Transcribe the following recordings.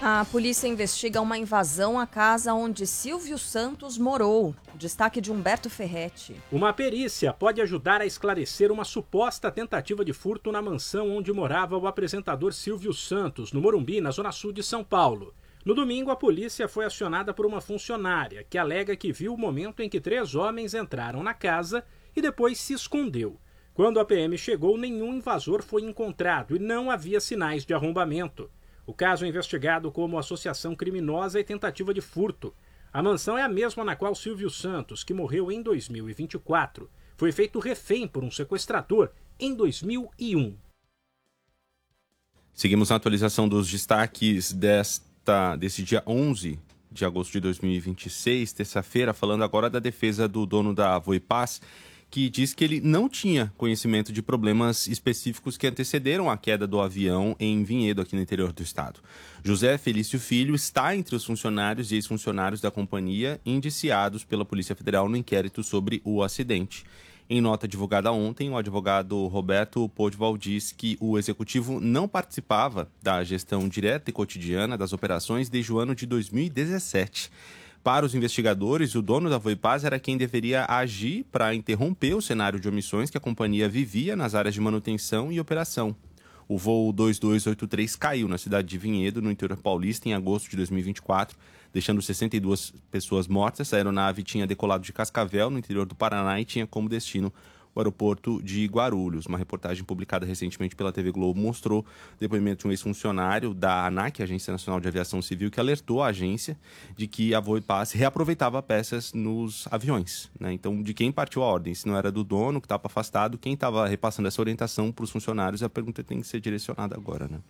A polícia investiga uma invasão à casa onde Silvio Santos morou. Destaque de Humberto Ferretti. Uma perícia pode ajudar a esclarecer uma suposta tentativa de furto na mansão onde morava o apresentador Silvio Santos, no Morumbi, na zona sul de São Paulo. No domingo, a polícia foi acionada por uma funcionária que alega que viu o momento em que 3 homens entraram na casa e depois se escondeu. Quando a PM chegou, nenhum invasor foi encontrado e não havia sinais de arrombamento. O caso é investigado como associação criminosa e tentativa de furto. A mansão é a mesma na qual Silvio Santos, que morreu em 2024, foi feito refém por um sequestrador em 2001. Seguimos na atualização dos destaques desse dia 11 de agosto de 2026, terça-feira, falando agora da defesa do dono da Voipaz, que diz que ele não tinha conhecimento de problemas específicos que antecederam a queda do avião em Vinhedo, aqui no interior do estado. José Felício Filho está entre os funcionários e ex-funcionários da companhia indiciados pela Polícia Federal no inquérito sobre o acidente. Em nota divulgada ontem, o advogado Roberto Podval diz que o executivo não participava da gestão direta e cotidiana das operações desde o ano de 2017. Para os investigadores, o dono da Voipaz era quem deveria agir para interromper o cenário de omissões que a companhia vivia nas áreas de manutenção e operação. O voo 2283 caiu na cidade de Vinhedo, no interior paulista, em agosto de 2024, deixando 62 pessoas mortas. A aeronave tinha decolado de Cascavel, no interior do Paraná, e tinha como destino o aeroporto de Guarulhos. Uma reportagem publicada recentemente pela TV Globo mostrou depoimento de um ex-funcionário da ANAC, Agência Nacional de Aviação Civil, que alertou a agência de que a Voipaz reaproveitava peças nos aviões, né? Então, de quem partiu a ordem? Se não era do dono, que estava afastado, quem estava repassando essa orientação para os funcionários? A pergunta tem que ser direcionada agora, né?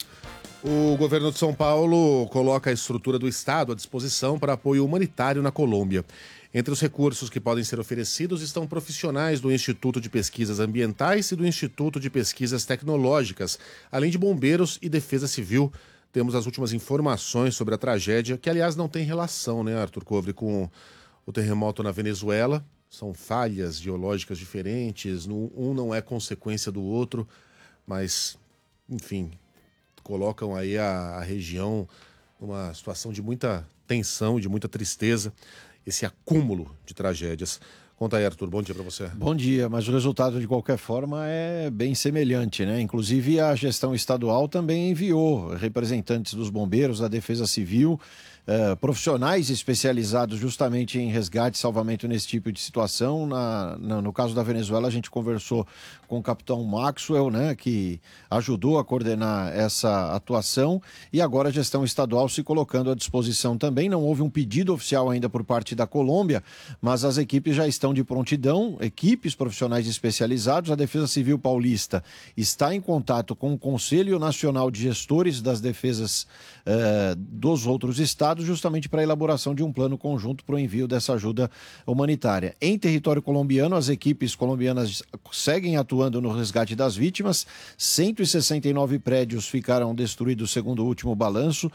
O governo de São Paulo coloca a estrutura do Estado à disposição para apoio humanitário na Colômbia. Entre os recursos que podem ser oferecidos estão profissionais do Instituto de Pesquisas Ambientais e do Instituto de Pesquisas Tecnológicas, além de bombeiros e defesa civil. Temos as últimas informações sobre a tragédia, que aliás não tem relação, né, Arthur Covre, com o terremoto na Venezuela. São falhas geológicas diferentes, um não é consequência do outro, mas, enfim, colocam aí a região numa situação de muita tensão e de muita tristeza, esse acúmulo de tragédias. Conta aí, Arthur, bom dia para você. Bom dia, mas o resultado de qualquer forma é bem semelhante, né? Inclusive a gestão estadual também enviou representantes dos bombeiros, da Defesa Civil, profissionais especializados justamente em resgate e salvamento nesse tipo de situação. No caso da Venezuela, a gente conversou com o capitão Maxwell, né, que ajudou a coordenar essa atuação, e agora a gestão estadual se colocando à disposição também. Não houve um pedido oficial ainda por parte da Colômbia, mas as equipes já estão de prontidão, equipes profissionais especializados. A Defesa Civil Paulista está em contato com o Conselho Nacional de Gestores das Defesas dos outros estados, justamente para a elaboração de um plano conjunto para o envio dessa ajuda humanitária. Em território colombiano, as equipes colombianas seguem atuando no resgate das vítimas. 169 prédios ficaram destruídos segundo o último balanço,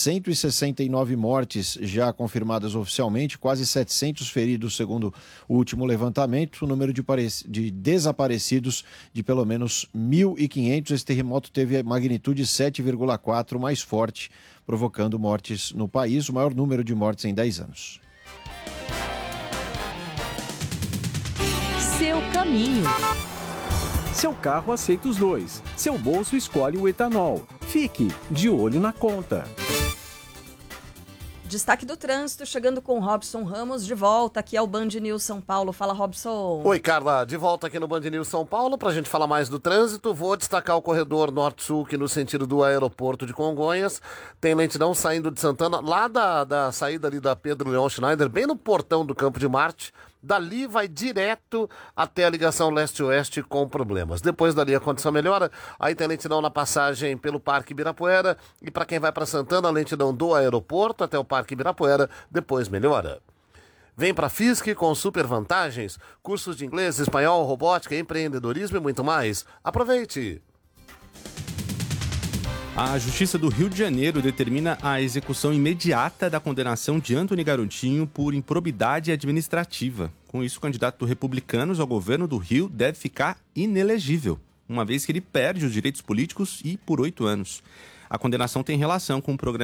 169 mortes já confirmadas oficialmente, quase 700 feridos segundo o último levantamento, o número de desaparecidos de pelo menos 1.500. Esse terremoto teve a magnitude 7,4, mais forte, provocando mortes no país, o maior número de mortes em 10 anos. Seu caminho. Seu carro aceita os dois. Seu bolso escolhe o etanol. Fique de olho na conta. Destaque do trânsito, chegando com Robson Ramos, de volta aqui ao Band News São Paulo. Fala, Robson. Oi, Carla, de volta aqui no Band News São Paulo para a gente falar mais do trânsito. Vou destacar o corredor norte-sul, que no sentido do aeroporto de Congonhas tem lentidão saindo de Santana, lá da saída ali da Pedro Leon Schneider, bem no portão do Campo de Marte. Dali vai direto até a ligação leste-oeste com problemas. Depois dali a condição melhora, aí tem lentidão na passagem pelo Parque Ibirapuera, e para quem vai para Santana, a lentidão do aeroporto até o Parque Ibirapuera, depois melhora. Vem para a FISC com super vantagens, cursos de inglês, espanhol, robótica, empreendedorismo e muito mais. Aproveite! A Justiça do Rio de Janeiro determina a execução imediata da condenação de Antony Garotinho por improbidade administrativa. Com isso, o candidato Republicanos ao governo do Rio deve ficar inelegível, uma vez que ele perde os direitos políticos e por 8 anos. A condenação tem relação com o programa